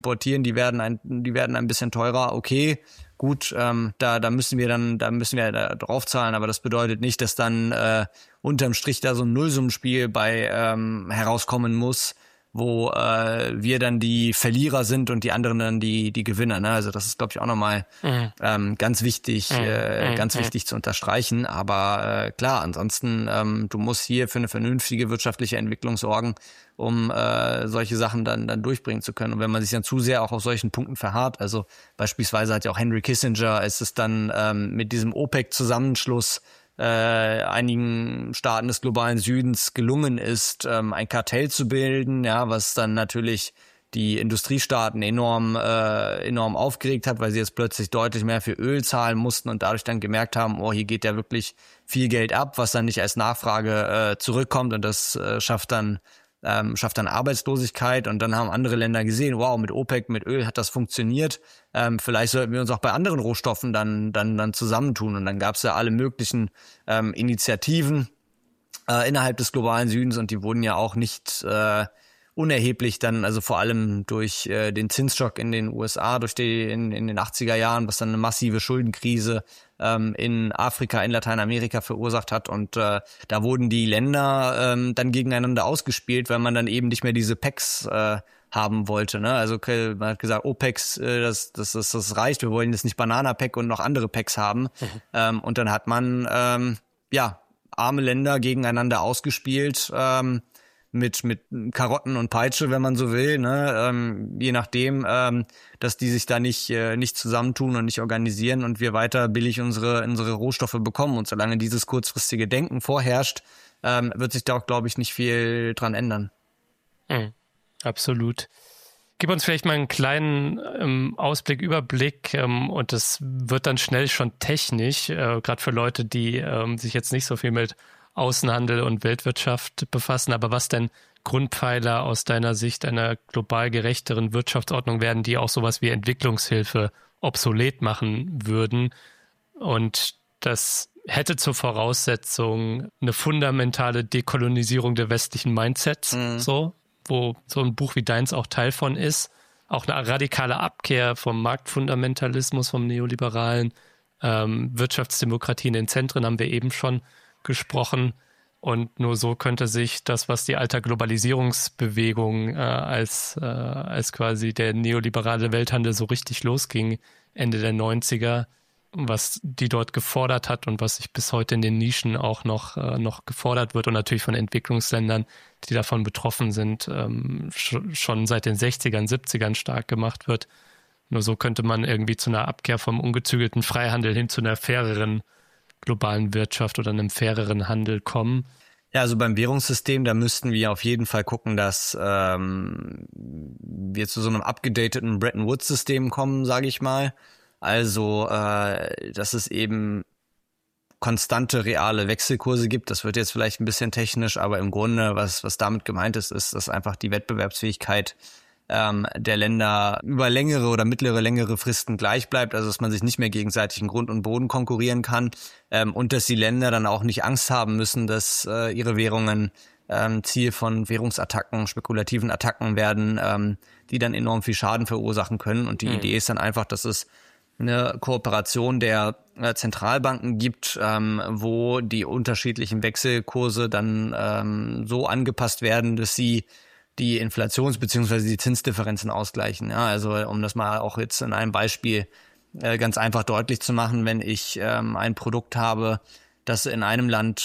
importieren, die werden ein bisschen teurer, okay, gut, da müssen wir da drauf zahlen, aber das bedeutet nicht, dass dann unterm Strich da so ein Nullsummenspiel bei herauskommen muss, wo wir dann die Verlierer sind und die anderen dann die Gewinner. Ne? Also das ist, glaube ich, auch nochmal ganz wichtig zu unterstreichen. Aber klar, ansonsten, du musst hier für eine vernünftige wirtschaftliche Entwicklung sorgen, um solche Sachen dann durchbringen zu können. Und wenn man sich dann zu sehr auch auf solchen Punkten verharrt, also beispielsweise hat ja auch Henry Kissinger, als es dann mit diesem OPEC-Zusammenschluss einigen Staaten des globalen Südens gelungen ist, ein Kartell zu bilden, ja, was dann natürlich die Industriestaaten enorm aufgeregt hat, weil sie jetzt plötzlich deutlich mehr für Öl zahlen mussten und dadurch dann gemerkt haben, oh, hier geht ja wirklich viel Geld ab, was dann nicht als Nachfrage zurückkommt, und das schafft dann Arbeitslosigkeit. Und dann haben andere Länder gesehen, wow, mit OPEC, mit Öl hat das funktioniert. Vielleicht sollten wir uns auch bei anderen Rohstoffen dann zusammentun. Und dann gab es ja alle möglichen Initiativen innerhalb des globalen Südens, und die wurden ja auch nicht unerheblich dann, also vor allem durch den Zinsschock in den USA, in den 80er Jahren, was dann eine massive Schuldenkrise in Afrika, in Lateinamerika verursacht hat. Und da wurden die Länder dann gegeneinander ausgespielt, weil man dann eben nicht mehr diese Packs haben wollte. Ne? Also man hat gesagt, OPECs, das reicht, wir wollen jetzt nicht Banana-Pack und noch andere Packs haben. Und dann hat man arme Länder gegeneinander ausgespielt, mit Karotten und Peitsche, wenn man so will, ne? Je nachdem, dass die sich da nicht zusammentun und nicht organisieren und wir weiter billig unsere Rohstoffe bekommen. Und solange dieses kurzfristige Denken vorherrscht, wird sich da auch, glaube ich, nicht viel dran ändern. Absolut. Gib uns vielleicht mal einen kleinen Überblick, und das wird dann schnell schon technisch, gerade für Leute, die sich jetzt nicht so viel mit Außenhandel und Weltwirtschaft befassen, aber was denn Grundpfeiler aus deiner Sicht einer global gerechteren Wirtschaftsordnung werden, die auch sowas wie Entwicklungshilfe obsolet machen würden? Und das hätte zur Voraussetzung eine fundamentale Dekolonisierung der westlichen Mindsets, wo so ein Buch wie deins auch Teil von ist. Auch eine radikale Abkehr vom Marktfundamentalismus, vom Neoliberalen, Wirtschaftsdemokratie in den Zentren haben wir eben schon gesprochen. Und nur so könnte sich das, was die alte Globalisierungsbewegung als quasi der neoliberale Welthandel so richtig losging, Ende der 90er, was die dort gefordert hat und was sich bis heute in den Nischen auch noch gefordert wird und natürlich von Entwicklungsländern, die davon betroffen sind, schon seit den 60ern, 70ern stark gemacht wird. Nur so könnte man irgendwie zu einer Abkehr vom ungezügelten Freihandel hin zu einer faireren globalen Wirtschaft oder einem faireren Handel kommen. Ja, also beim Währungssystem, da müssten wir auf jeden Fall gucken, dass wir zu so einem abgedateten Bretton-Woods-System kommen, sage ich mal. Also, dass es eben konstante reale Wechselkurse gibt. Das wird jetzt vielleicht ein bisschen technisch, aber im Grunde, was damit gemeint ist, dass einfach die Wettbewerbsfähigkeit der Länder über längere oder längere Fristen gleich bleibt, also dass man sich nicht mehr gegenseitig in Grund und Boden konkurrieren kann, und dass die Länder dann auch nicht Angst haben müssen, dass ihre Währungen Ziel von Währungsattacken, spekulativen Attacken werden, die dann enorm viel Schaden verursachen können. Und die Idee ist dann einfach, dass es eine Kooperation der Zentralbanken gibt, wo die unterschiedlichen Wechselkurse dann so angepasst werden, dass sie die Inflations- bzw. die Zinsdifferenzen ausgleichen. Ja, also um das mal auch jetzt in einem Beispiel ganz einfach deutlich zu machen, wenn ich ein Produkt habe, das in einem Land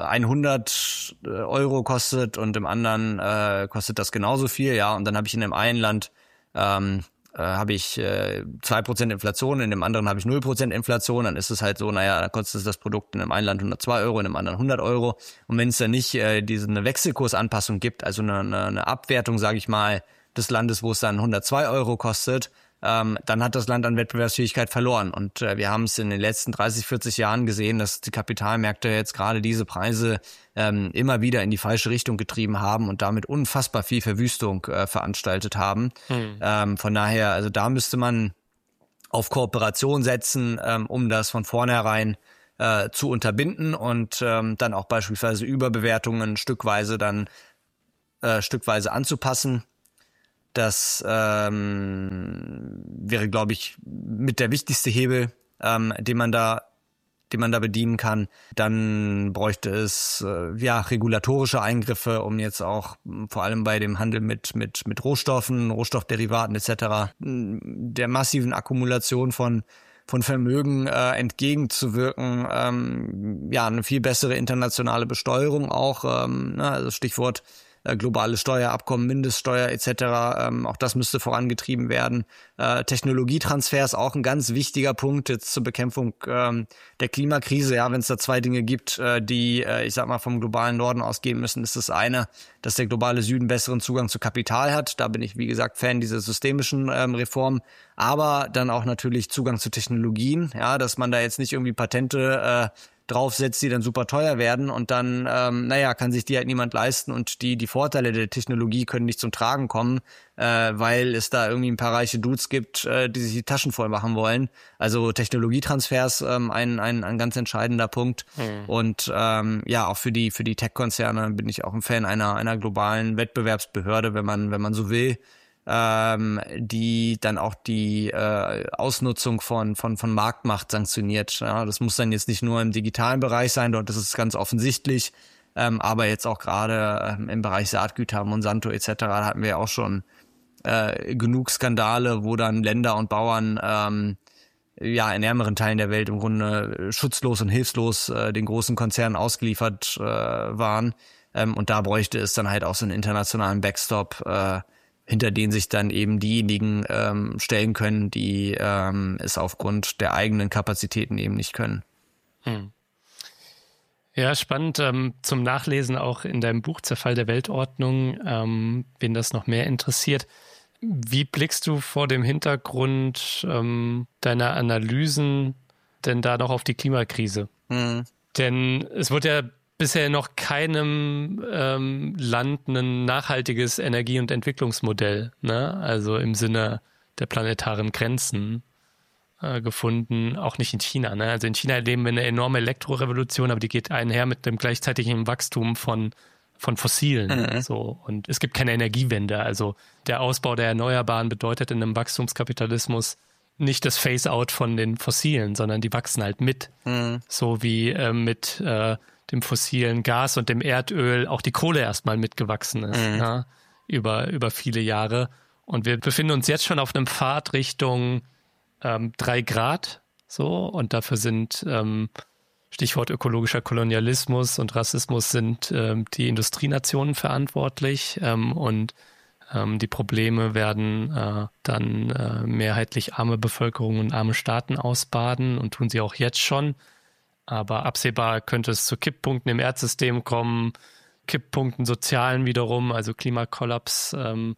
100 Euro kostet und im anderen kostet das genauso viel, ja, und dann habe ich in dem einen Land habe ich 2% Inflation, in dem anderen habe ich 0% Inflation, dann ist es halt so, naja, da kostet das Produkt in dem einen Land 102 Euro, in dem anderen 100 Euro. Und wenn es dann nicht eine Wechselkursanpassung gibt, also eine Abwertung, sage ich mal, des Landes, wo es dann 102 Euro kostet, dann hat das Land an Wettbewerbsfähigkeit verloren. Und wir haben es in den letzten 30, 40 Jahren gesehen, dass die Kapitalmärkte jetzt gerade diese Preise immer wieder in die falsche Richtung getrieben haben und damit unfassbar viel Verwüstung veranstaltet haben. Von daher, also da müsste man auf Kooperation setzen, um das von vornherein zu unterbinden und dann auch beispielsweise Überbewertungen stückweise anzupassen. Das wäre, glaube ich, mit der wichtigste Hebel, den man da bedienen kann. Dann bräuchte es regulatorische Eingriffe, um jetzt auch vor allem bei dem Handel mit Rohstoffen, Rohstoffderivaten etc. der massiven Akkumulation von Vermögen entgegenzuwirken. Eine viel bessere internationale Besteuerung auch, also Stichwort globale Steuerabkommen, Mindeststeuer etc. Auch das müsste vorangetrieben werden. Technologietransfer ist auch ein ganz wichtiger Punkt jetzt zur Bekämpfung der Klimakrise. Ja, wenn es da zwei Dinge gibt, die, ich sag mal, vom globalen Norden ausgehen müssen, ist das eine, dass der globale Süden besseren Zugang zu Kapital hat. Da bin ich, wie gesagt, Fan dieser systemischen Reformen. Aber dann auch natürlich Zugang zu Technologien. Ja, dass man da jetzt nicht irgendwie Patente draufsetzt, die dann super teuer werden und dann, kann sich die halt niemand leisten und die Vorteile der Technologie können nicht zum Tragen kommen, weil es da irgendwie ein paar reiche Dudes gibt, die sich die Taschen voll machen wollen. Also Technologietransfers, ein ganz entscheidender Punkt. Und auch für die Tech-Konzerne bin ich auch ein Fan einer globalen Wettbewerbsbehörde, wenn man so will, die dann auch die Ausnutzung von Marktmacht sanktioniert. Ja, das muss dann jetzt nicht nur im digitalen Bereich sein, dort ist es ganz offensichtlich, aber jetzt auch gerade im Bereich Saatgüter, Monsanto etc., da hatten wir ja auch schon genug Skandale, wo dann Länder und Bauern in ärmeren Teilen der Welt im Grunde schutzlos und hilflos den großen Konzernen ausgeliefert waren. Und da bräuchte es dann halt auch so einen internationalen Backstop, hinter den sich dann eben diejenigen stellen können, die es aufgrund der eigenen Kapazitäten eben nicht können. Ja, spannend. Zum Nachlesen auch in deinem Buch Zerfall der Weltordnung, wen das noch mehr interessiert. Wie blickst du vor dem Hintergrund deiner Analysen denn da noch auf die Klimakrise? Denn es wird ja bisher noch keinem Land ein nachhaltiges Energie- und Entwicklungsmodell, ne? Also im Sinne der planetaren Grenzen gefunden, auch nicht in China. Ne? Also in China erleben wir eine enorme Elektrorevolution, aber die geht einher mit dem gleichzeitigen Wachstum von Fossilen. So. Und es gibt keine Energiewende. Also der Ausbau der Erneuerbaren bedeutet in einem Wachstumskapitalismus nicht das Phase-out von den Fossilen, sondern die wachsen halt mit. So wie mit dem fossilen Gas und dem Erdöl auch die Kohle erstmal mitgewachsen ist, ja, über viele Jahre. Und wir befinden uns jetzt schon auf einem Pfad Richtung 3 Grad, so, und dafür sind Stichwort ökologischer Kolonialismus und Rassismus sind die Industrienationen verantwortlich, und die Probleme werden dann mehrheitlich arme Bevölkerung und arme Staaten ausbaden und tun sie auch jetzt schon. Aber absehbar könnte es zu Kipppunkten im Erdsystem kommen, Kipppunkten sozialen wiederum, also Klimakollaps.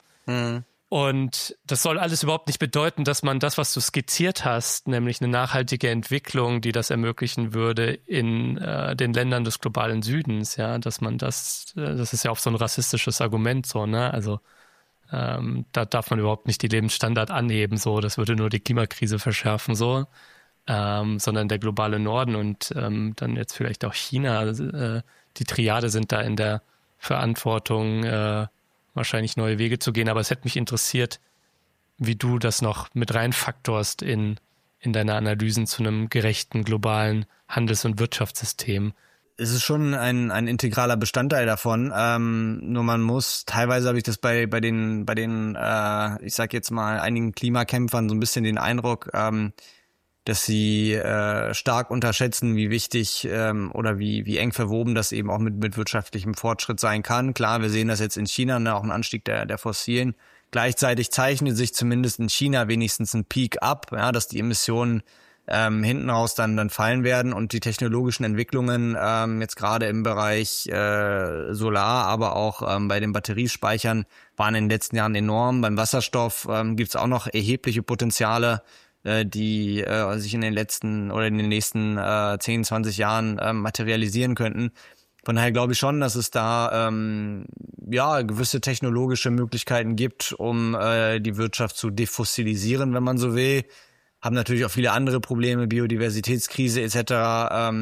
Und das soll alles überhaupt nicht bedeuten, dass man das, was du skizziert hast, nämlich eine nachhaltige Entwicklung, die das ermöglichen würde in den Ländern des globalen Südens, ja, dass man das ist ja auch so ein rassistisches Argument, so, ne, also da darf man überhaupt nicht die Lebensstandard anheben, so, das würde nur die Klimakrise verschärfen, so, sondern der globale Norden und dann jetzt vielleicht auch China, die Triade sind da in der Verantwortung, wahrscheinlich neue Wege zu gehen, aber es hätte mich interessiert, wie du das noch mit reinfaktorst in deine Analysen zu einem gerechten globalen Handels- und Wirtschaftssystem. Es ist schon ein integraler Bestandteil davon. Nur man muss, teilweise habe ich das bei den ich sag jetzt mal, einigen Klimakämpfern so ein bisschen den Eindruck, dass sie stark unterschätzen, wie wichtig oder wie eng verwoben das eben auch mit wirtschaftlichem Fortschritt sein kann. Klar, wir sehen das jetzt in China, ne, auch ein Anstieg der Fossilen. Gleichzeitig zeichnet sich zumindest in China wenigstens ein Peak ab, ja, dass die Emissionen hinten raus dann fallen werden und die technologischen Entwicklungen jetzt gerade im Bereich Solar, aber auch bei den Batteriespeichern waren in den letzten Jahren enorm. Beim Wasserstoff gibt's auch noch erhebliche Potenziale, die sich in den nächsten 10, 20 Jahren materialisieren könnten. Von daher glaube ich schon, dass es da gewisse technologische Möglichkeiten gibt, um die Wirtschaft zu defossilisieren, wenn man so will. Haben natürlich auch viele andere Probleme, Biodiversitätskrise etc. Da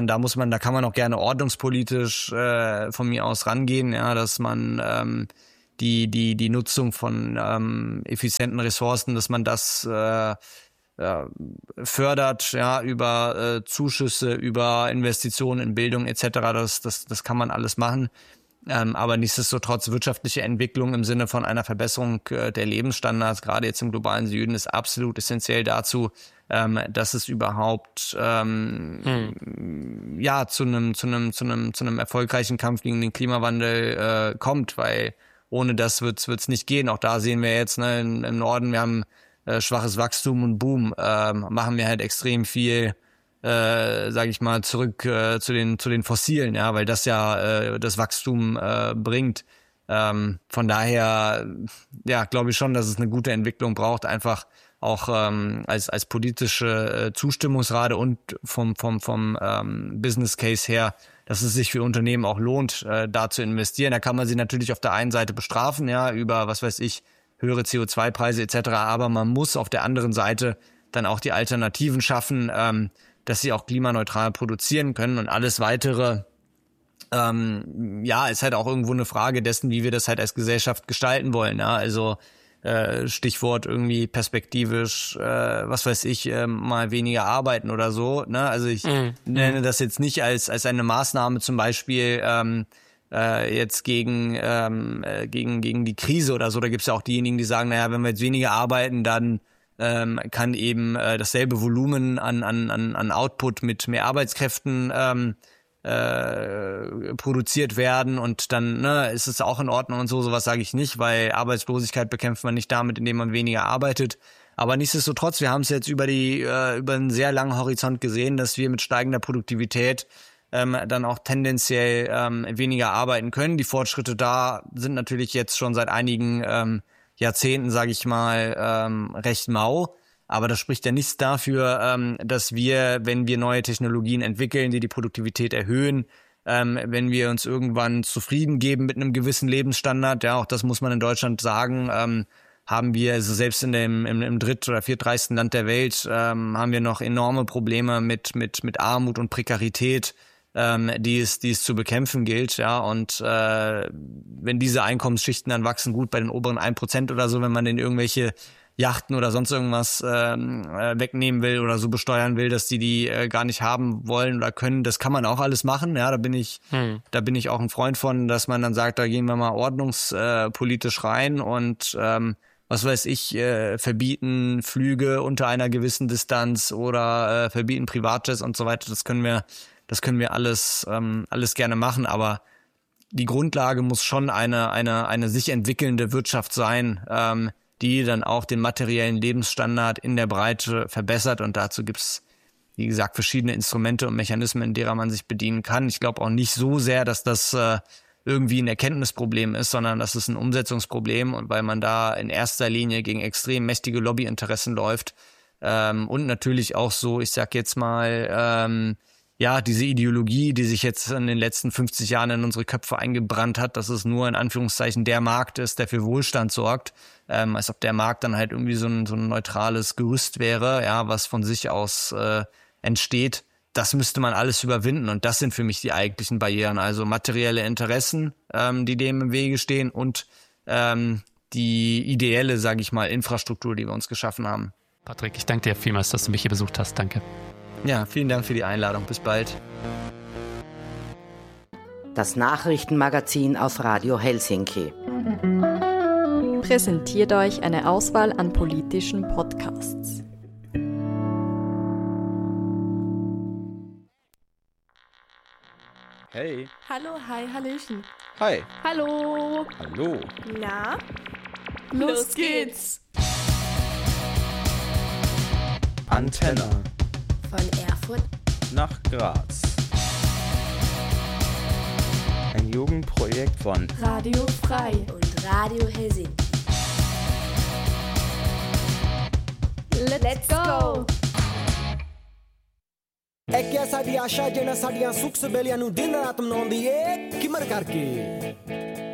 kann man auch gerne ordnungspolitisch von mir aus rangehen, ja, dass man die Nutzung von effizienten Ressourcen, dass man das fördert, ja, über Zuschüsse, über Investitionen in Bildung etc. Das kann man alles machen. Aber nichtsdestotrotz wirtschaftliche Entwicklung im Sinne von einer Verbesserung der Lebensstandards, gerade jetzt im globalen Süden, ist absolut essentiell dazu, dass es überhaupt zu einem erfolgreichen Kampf gegen den Klimawandel kommt, weil ohne das wird's nicht gehen. Auch da sehen wir jetzt, ne, im Norden, wir haben schwaches Wachstum und Boom, machen wir halt extrem viel, sage ich mal, zurück zu den Fossilen, ja, weil das ja das Wachstum bringt. Von daher, ja, glaube ich schon, dass es eine gute Entwicklung braucht, einfach auch als politische Zustimmungsrate und vom Business Case her, dass es sich für Unternehmen auch lohnt, da zu investieren. Da kann man sie natürlich auf der einen Seite bestrafen, ja, über, was weiß ich, höhere CO2-Preise etc., aber man muss auf der anderen Seite dann auch die Alternativen schaffen, dass sie auch klimaneutral produzieren können, und alles Weitere, ist halt auch irgendwo eine Frage dessen, wie wir das halt als Gesellschaft gestalten wollen. Ja? Also Stichwort irgendwie perspektivisch, was weiß ich, mal weniger arbeiten oder so. Ne? Also ich nenne das jetzt nicht als eine Maßnahme zum Beispiel jetzt gegen die Krise oder so. Da gibt's ja auch diejenigen, die sagen, naja, wenn wir jetzt weniger arbeiten, dann kann eben dasselbe Volumen an Output mit mehr Arbeitskräften produziert werden, und dann ist es auch in Ordnung und so. Sowas sage ich nicht, weil Arbeitslosigkeit bekämpft man nicht damit, indem man weniger arbeitet. Aber nichtsdestotrotz, wir haben es jetzt über einen sehr langen Horizont gesehen, dass wir mit steigender Produktivität dann auch tendenziell weniger arbeiten können. Die Fortschritte da sind natürlich jetzt schon seit einigen Jahrzehnten, sage ich mal, recht mau. Aber das spricht ja nichts dafür, dass wir, wenn wir neue Technologien entwickeln, die Produktivität erhöhen, wenn wir uns irgendwann zufrieden geben mit einem gewissen Lebensstandard, ja, auch das muss man in Deutschland sagen, haben wir, also selbst im dritt- oder viertreichsten Land der Welt, haben wir noch enorme Probleme mit Armut und Prekarität, die es zu bekämpfen gilt, ja, und wenn diese Einkommensschichten dann wachsen, gut bei den oberen 1% oder so, wenn man denen irgendwelche Yachten oder sonst irgendwas wegnehmen will oder so besteuern will, dass die gar nicht haben wollen oder können, das kann man auch alles machen, ja, da bin ich auch ein Freund von, dass man dann sagt, da gehen wir mal ordnungspolitisch rein und was weiß ich, verbieten Flüge unter einer gewissen Distanz oder verbieten Privatjets und so weiter. Das können wir alles gerne machen, aber die Grundlage muss schon eine sich entwickelnde Wirtschaft sein, die dann auch den materiellen Lebensstandard in der Breite verbessert, und dazu gibt's, wie gesagt, verschiedene Instrumente und Mechanismen, in derer man sich bedienen kann. Ich glaube auch nicht so sehr, dass das irgendwie ein Erkenntnisproblem ist, sondern das ist ein Umsetzungsproblem, und weil man da in erster Linie gegen extrem mächtige Lobbyinteressen läuft und natürlich auch so, ich sag jetzt mal, diese Ideologie, die sich jetzt in den letzten 50 Jahren in unsere Köpfe eingebrannt hat, dass es nur in Anführungszeichen der Markt ist, der für Wohlstand sorgt, als ob der Markt dann halt irgendwie so ein neutrales Gerüst wäre, ja, was von sich aus entsteht. Das müsste man alles überwinden, und das sind für mich die eigentlichen Barrieren, also materielle Interessen, die dem im Wege stehen, und die ideelle, sage ich mal, Infrastruktur, die wir uns geschaffen haben. Patrick, ich danke dir vielmals, dass du mich hier besucht hast. Danke. Ja, vielen Dank für die Einladung. Bis bald. Das Nachrichtenmagazin auf Radio Helsinki präsentiert euch eine Auswahl an politischen Podcasts. Hey. Hallo, hi, hallöchen. Hi. Hallo. Hallo. Na? Los geht's. Antenna. Von Erfurt nach Graz. Ein Jugendprojekt von Radio Frei und Radio Helsinki. Let's go! É que essa de achar de sadia suco se belia no dinner atom não de kimer karki.